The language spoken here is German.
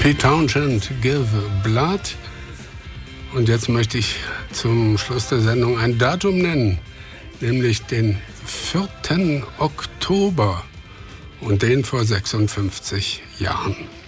Pete Townshend, Give Blood. Und jetzt möchte ich zum Schluss der Sendung ein Datum nennen, nämlich den 4. Oktober und den vor 56 Jahren.